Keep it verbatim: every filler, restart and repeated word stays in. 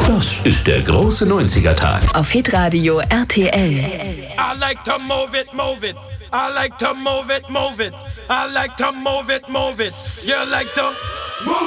Das ist der große neunziger-Tag. Auf Hitradio R T L. I like to move it, move it. I like to move it, move it. I like to move it, move it. You like to...